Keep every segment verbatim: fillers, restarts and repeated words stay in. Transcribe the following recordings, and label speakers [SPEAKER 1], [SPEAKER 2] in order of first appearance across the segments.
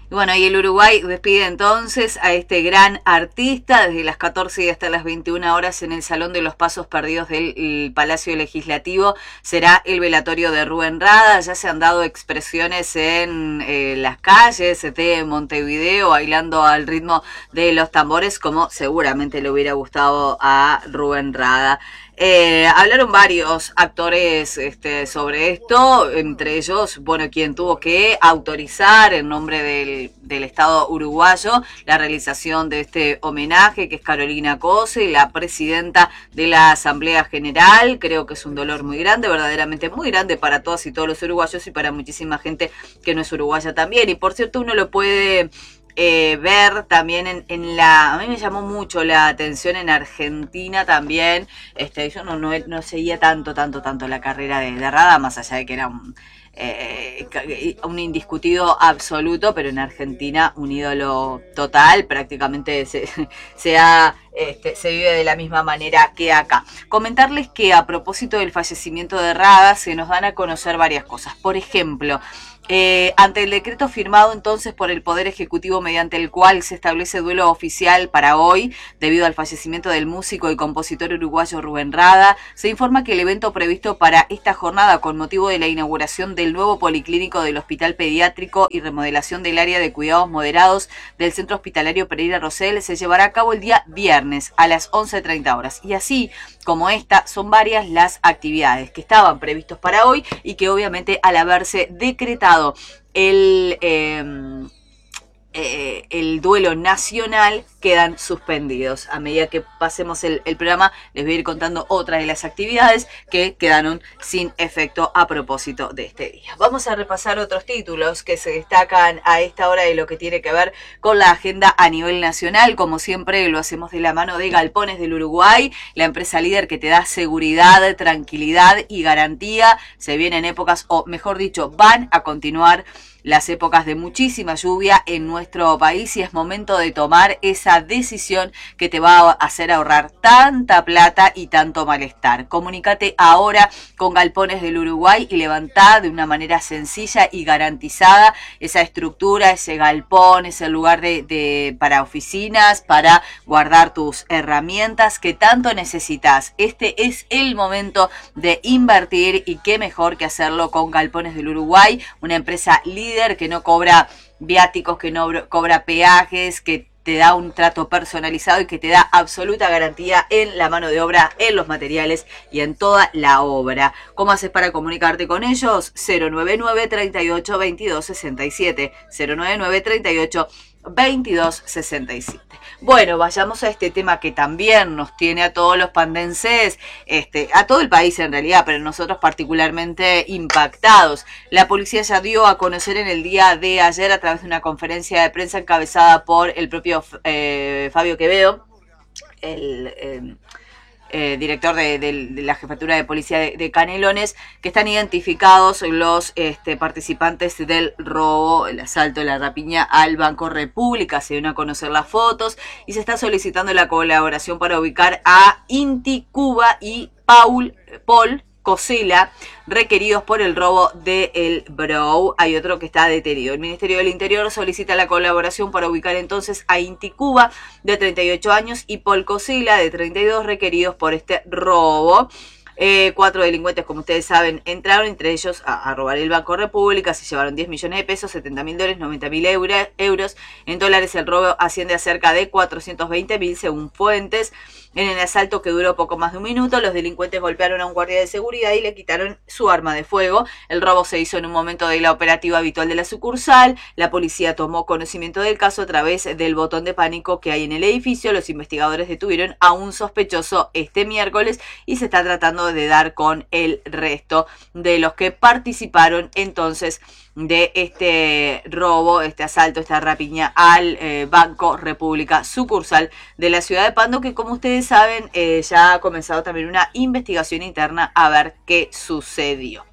[SPEAKER 1] Y bueno, y el Uruguay despide entonces a este gran artista desde las catorce y hasta las veintiuna horas en el Salón de los Pasos Perdidos del Palacio Legislativo. Será el velatorio de Rubén Rada. Ya se han dado expresiones en eh, las calles de Montevideo bailando al ritmo de los tambores, como seguramente le hubiera gustado a Rubén Rada. Eh, hablaron varios actores este, sobre esto, entre ellos, bueno, quien tuvo que autorizar en nombre del, del Estado uruguayo la realización de este homenaje, que es Carolina Cose, la presidenta de la Asamblea General. Creo que es un dolor muy grande, verdaderamente muy grande para todas y todos los uruguayos y para muchísima gente que no es uruguaya también. Y por cierto, uno lo puede Eh, ver también en, en la, a mí me llamó mucho la atención en Argentina también, este, yo no, no, no seguía tanto, tanto, tanto la carrera de, de Rada, más allá de que era un, eh, un indiscutido absoluto, pero en Argentina un ídolo total, prácticamente se, se ha... Este, se vive de la misma manera que acá. Comentarles que a propósito del fallecimiento de Rada se nos dan a conocer varias cosas. Por ejemplo, Eh, ante el decreto firmado entonces por el Poder Ejecutivo mediante el cual se establece duelo oficial para hoy debido al fallecimiento del músico y compositor uruguayo Rubén Rada, se informa que el evento previsto para esta jornada con motivo de la inauguración del nuevo policlínico del Hospital Pediátrico y remodelación del área de cuidados moderados del Centro Hospitalario Pereira Rosell se llevará a cabo el día viernes a las once treinta horas. Y así como esta, son varias las actividades que estaban previstos para hoy y que obviamente al haberse decretado el, eh, eh, el duelo nacional quedan suspendidos. A medida que pasemos el, el programa les voy a ir contando otras de las actividades que quedaron sin efecto a propósito de este día. Vamos a repasar otros títulos que se destacan a esta hora de lo que tiene que ver con la agenda a nivel nacional. Como siempre lo hacemos de la mano de Galpones del Uruguay, la empresa líder que te da seguridad, tranquilidad y garantía. Se vienen épocas, o mejor dicho, van a continuar las épocas de muchísima lluvia en nuestro país y es momento de tomar esa decisión que te va a hacer ahorrar tanta plata y tanto malestar. Comunícate ahora con Galpones del Uruguay y levantá de una manera sencilla y garantizada esa estructura, ese galpón, ese lugar de, de, para oficinas, para guardar tus herramientas que tanto necesitas. Este es el momento de invertir y qué mejor que hacerlo con Galpones del Uruguay, una empresa líder que no cobra viáticos, que no cobra peajes, que te da un trato personalizado y que te da absoluta garantía en la mano de obra, en los materiales y en toda la obra. ¿Cómo haces para comunicarte con ellos? cero nueve nueve, treinta y ocho, veintidós, sesenta y siete. cero nueve nueve, treinta y ocho, veintidós, sesenta y siete. Bueno, vayamos a este tema que también nos tiene a todos los pandenses, este, a todo el país en realidad, pero nosotros particularmente impactados. La policía ya dio a conocer en el día de ayer a través de una conferencia de prensa encabezada por el propio eh, Fabio Quevedo, el... Eh, Eh, director de, de, de la Jefatura de Policía de, de Canelones, que están identificados los este, participantes del robo, el asalto, la rapiña al Banco República. Se dieron a conocer las fotos y se está solicitando la colaboración para ubicar a Inti Cuba y Paul Paul Cosela, requeridos por el robo de El Brou. Hay otro que está detenido. El Ministerio del Interior solicita la colaboración para ubicar entonces a Inti Cuba, de treinta y ocho años, y Paul Cosela, de treinta y dos, requeridos por este robo. Eh, cuatro delincuentes, como ustedes saben, entraron, entre ellos a, a robar el Banco República. Se llevaron diez millones de pesos, setenta mil dólares, noventa mil euros. En dólares el robo asciende a cerca de cuatrocientos veinte mil según fuentes. En el asalto, que duró poco más de un minuto, los delincuentes golpearon a un guardia de seguridad y le quitaron su arma de fuego. El robo se hizo en un momento de la operativa habitual de la sucursal. La policía tomó conocimiento del caso a través del botón de pánico que hay en el edificio. Los investigadores detuvieron a un sospechoso este miércoles y se está tratando de dar con el resto de los que participaron entonces de este robo, este asalto, esta rapiña al eh, Banco República, sucursal de la ciudad de Pando, que como ustedes saben eh, ya ha comenzado también una investigación interna a ver qué sucedió.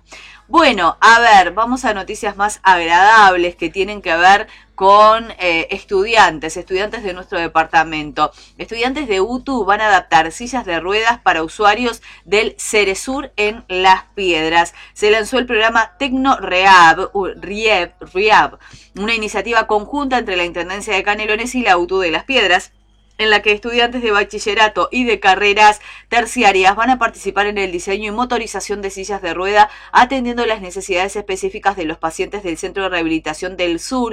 [SPEAKER 1] Bueno, a ver, vamos a noticias más agradables que tienen que ver con eh, estudiantes, estudiantes de nuestro departamento. Estudiantes de U T U van a adaptar sillas de ruedas para usuarios del Ceresur en Las Piedras. Se lanzó el programa Tecno Rehab, Rehab, Rehab, una iniciativa conjunta entre la Intendencia de Canelones y la U T U de Las Piedras, en la que estudiantes de bachillerato y de carreras terciarias van a participar en el diseño y motorización de sillas de rueda, atendiendo las necesidades específicas de los pacientes del Centro de Rehabilitación del Sur.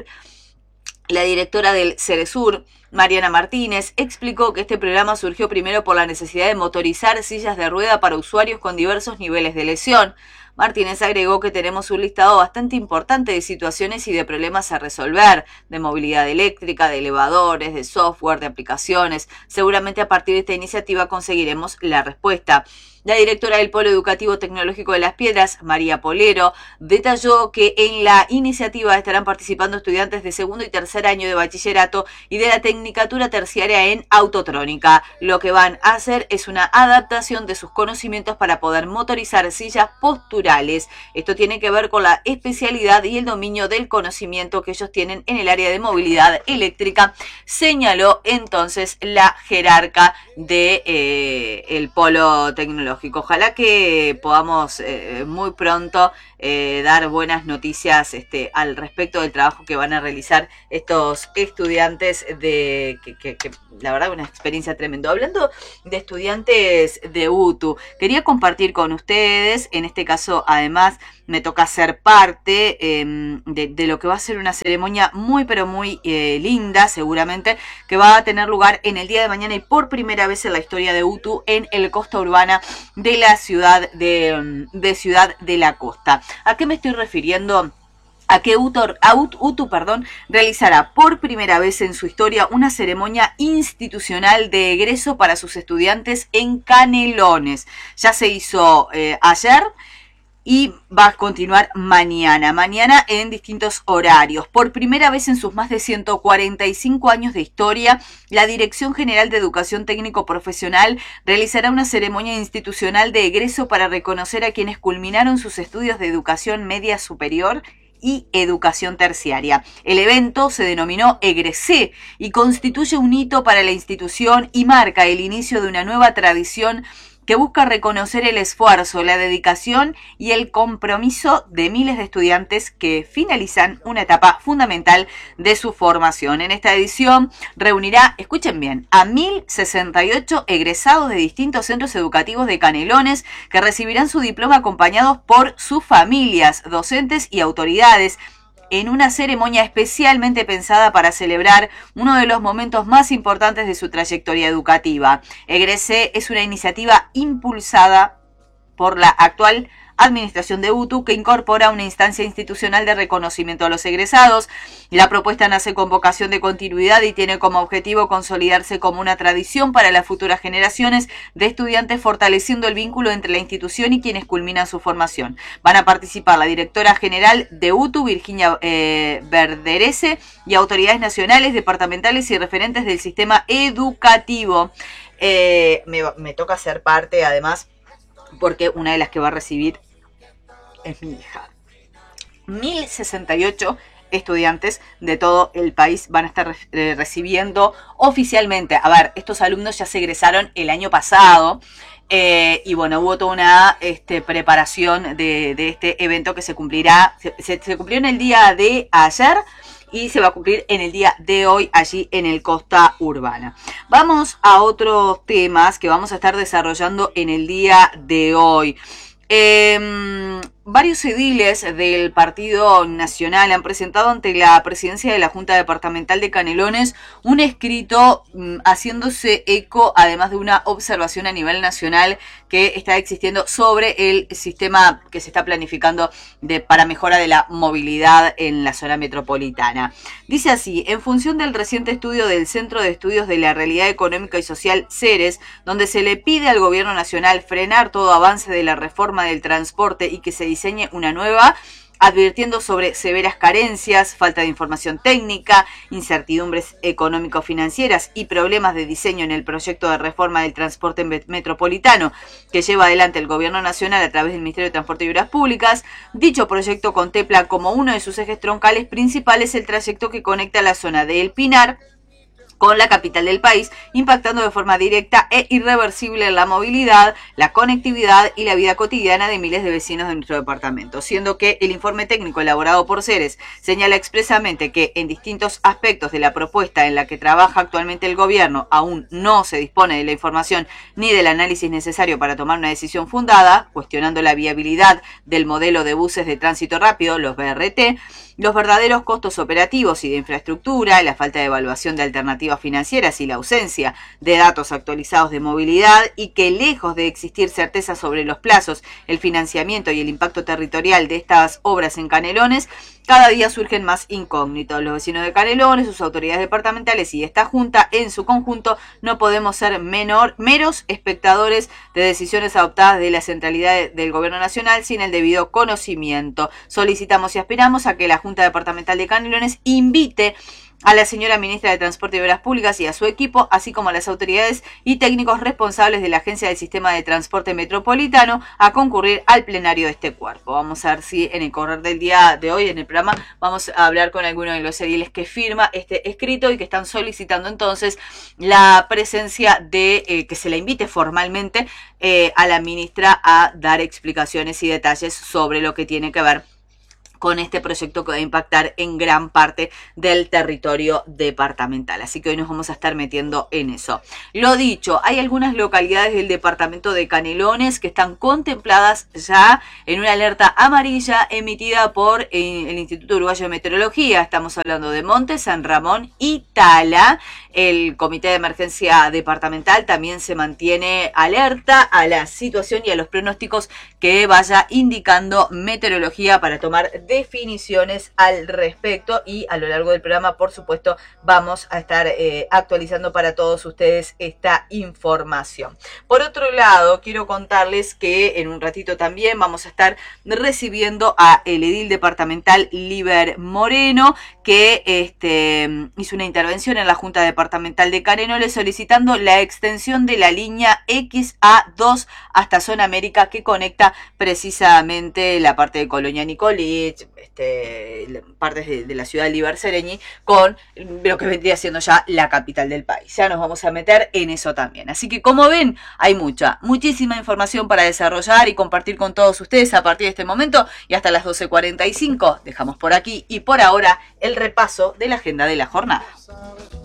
[SPEAKER 1] La directora del Ceresur, Mariana Martínez, explicó que este programa surgió primero por la necesidad de motorizar sillas de rueda para usuarios con diversos niveles de lesión. Martínez agregó que tenemos un listado bastante importante de situaciones y de problemas a resolver, de movilidad eléctrica, de elevadores, de software, de aplicaciones. Seguramente a partir de esta iniciativa conseguiremos la respuesta. La directora del Polo Educativo Tecnológico de Las Piedras, María Polero, detalló que en la iniciativa estarán participando estudiantes de segundo y tercer año de bachillerato y de la tecnicatura terciaria en autotrónica. Lo que van a hacer es una adaptación de sus conocimientos para poder motorizar sillas posturales. Esto tiene que ver con la especialidad y el dominio del conocimiento que ellos tienen en el área de movilidad eléctrica, señaló entonces la jerarca de eh, el Polo Tecnológico. Ojalá que podamos eh, muy pronto eh, dar buenas noticias este, al respecto del trabajo que van a realizar estos estudiantes de que, que, que la verdad una experiencia tremenda. Hablando de estudiantes de U T U, quería compartir con ustedes, en este caso además me toca ser parte eh, de, de lo que va a ser una ceremonia muy pero muy eh, linda seguramente, que va a tener lugar en el día de mañana y por primera vez en la historia de U T U en el Costa Urbana de la ciudad de, de Ciudad de la Costa. ¿A qué me estoy refiriendo? A que U T U, perdón, realizará por primera vez en su historia una ceremonia institucional de egreso para sus estudiantes en Canelones. Ya se hizo eh, ayer y va a continuar mañana. Mañana en distintos horarios. Por primera vez en sus más de ciento cuarenta y cinco años de historia, la Dirección General de Educación Técnico Profesional realizará una ceremonia institucional de egreso para reconocer a quienes culminaron sus estudios de educación media superior y educación terciaria. El evento se denominó Egresé y constituye un hito para la institución y marca el inicio de una nueva tradición que busca reconocer el esfuerzo, la dedicación y el compromiso de miles de estudiantes que finalizan una etapa fundamental de su formación. En esta edición reunirá, escuchen bien, a mil sesenta y ocho egresados de distintos centros educativos de Canelones que recibirán su diploma acompañados por sus familias, docentes y autoridades, en una ceremonia especialmente pensada para celebrar uno de los momentos más importantes de su trayectoria educativa. Egresé es una iniciativa impulsada por la actual Administración de U T U que incorpora una instancia institucional de reconocimiento a los egresados. La propuesta nace con vocación de continuidad y tiene como objetivo consolidarse como una tradición para las futuras generaciones de estudiantes, fortaleciendo el vínculo entre la institución y quienes culminan su formación. Van a participar la directora general de U T U, Virginia eh, Verderese, y autoridades nacionales, departamentales y referentes del sistema educativo. Eh, me, me toca ser parte, además, porque una de las que va a recibir es mi hija. mil sesenta y ocho estudiantes de todo el país van a estar eh, recibiendo oficialmente. A ver, estos alumnos ya se egresaron el año pasado. Eh, y bueno, hubo toda una este, preparación de, de este evento que se cumplirá, se, se, se cumplió en el día de ayer y se va a cumplir en el día de hoy allí en el Costa Urbana. Vamos a otros temas que vamos a estar desarrollando en el día de hoy. Eh, varios ediles del Partido Nacional han presentado ante la presidencia de la Junta Departamental de Canelones un escrito mm, haciéndose eco, además de una observación a nivel nacional que está existiendo sobre el sistema que se está planificando de, para mejora de la movilidad en la zona metropolitana. Dice así: en función del reciente estudio del Centro de Estudios de la Realidad Económica y Social, CERES, donde se le pide al Gobierno Nacional frenar todo avance de la reforma del transporte y que se diseñe una nueva, advirtiendo sobre severas carencias, falta de información técnica, incertidumbres económico-financieras y problemas de diseño en el proyecto de reforma del transporte metropolitano que lleva adelante el Gobierno Nacional a través del Ministerio de Transporte y Obras Públicas. Dicho proyecto contempla como uno de sus ejes troncales principales el trayecto que conecta la zona de El Pinar con la capital del país, impactando de forma directa e irreversible la movilidad, la conectividad y la vida cotidiana de miles de vecinos de nuestro departamento, siendo que el informe técnico elaborado por Ceres señala expresamente que en distintos aspectos de la propuesta en la que trabaja actualmente el gobierno aún no se dispone de la información ni del análisis necesario para tomar una decisión fundada, cuestionando la viabilidad del modelo de buses de tránsito rápido, los B R T, los verdaderos costos operativos y de infraestructura, la falta de evaluación de alternativas financieras y la ausencia de datos actualizados de movilidad, y que lejos de existir certeza sobre los plazos, el financiamiento y el impacto territorial de estas obras en Canelones, cada día surgen más incógnitos. Los vecinos de Canelones, sus autoridades departamentales y esta Junta en su conjunto no podemos ser menor, meros espectadores de decisiones adoptadas de la centralidad del Gobierno Nacional sin el debido conocimiento. Solicitamos y aspiramos a que la Junta Departamental de Canelones invite a la señora ministra de Transporte y Obras Públicas y a su equipo, así como a las autoridades y técnicos responsables de la Agencia del Sistema de Transporte Metropolitano, a concurrir al plenario de este cuerpo. Vamos a ver si en el correr del día de hoy, en el programa, vamos a hablar con alguno de los ediles que firma este escrito y que están solicitando entonces la presencia de, eh, que se la invite formalmente eh, a la ministra a dar explicaciones y detalles sobre lo que tiene que ver con este proyecto que va a impactar en gran parte del territorio departamental. Así que hoy nos vamos a estar metiendo en eso. Lo dicho, hay algunas localidades del departamento de Canelones que están contempladas ya en una alerta amarilla emitida por eh, el Instituto Uruguayo de Meteorología. Estamos hablando de Montes, San Ramón y Tala. El Comité de Emergencia Departamental también se mantiene alerta a la situación y a los pronósticos que vaya indicando meteorología para tomar definiciones al respecto, y a lo largo del programa, por supuesto, vamos a estar eh, actualizando para todos ustedes esta información. Por otro lado, quiero contarles que en un ratito también vamos a estar recibiendo a el edil departamental Liber Moreno, que este, hizo una intervención en la Junta Departamental de Canelones solicitando la extensión de la línea X A dos hasta Zona América, que conecta precisamente la parte de Colonia Nicolich, este, partes de, de la ciudad de Liber Sereñi, con lo que vendría siendo ya la capital del país. Ya nos vamos a meter en eso también. Así que, como ven, hay mucha, muchísima información para desarrollar y compartir con todos ustedes a partir de este momento, y hasta las doce cuarenta y cinco dejamos por aquí y por ahora el repaso de la agenda de la jornada.